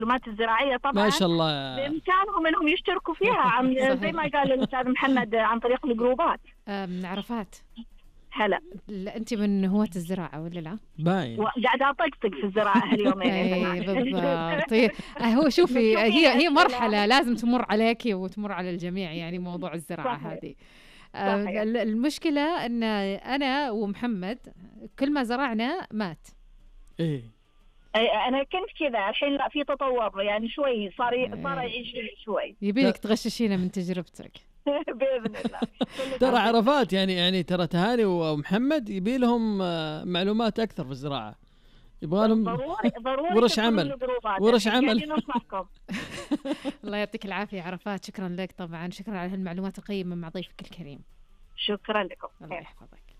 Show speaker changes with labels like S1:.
S1: المعلومات الزراعية طبعا
S2: ما شاء الله.
S1: بإمكانهم إنهم يشتركوا فيها زي ما قال الأستاذ محمد عن طريق الجروبات.
S3: عرفات،
S1: هلا
S3: أنت من هواة الزراعة ولا لا؟
S2: باين
S1: قاعدة أطقطق في الزراعة هاليومين.
S3: بالضبط. هو شوفي هي مرحلة لازم تمر عليك وتمر على الجميع، يعني موضوع الزراعة هذه. المشكلة أن أنا ومحمد كل ما زرعنا مات.
S1: أنا كنت كذا، الحين لا، في تطور يعني شوي، صار يعيش شوي.
S3: يبيلك تغششينا من تجربتك.
S1: بإذن الله.
S2: ترى عرفات يعني ترى تهاني ومحمد يبي لهم معلومات أكثر في الزراعة، يبغى لهم
S1: ضروري
S2: ورش عمل.
S3: الله يعطيك العافية عرفات، شكرا لك طبعا، شكرا على هالمعلومات القيمة مع ضيفك الكريم.
S1: شكرا لكم.
S3: الله يحفظك.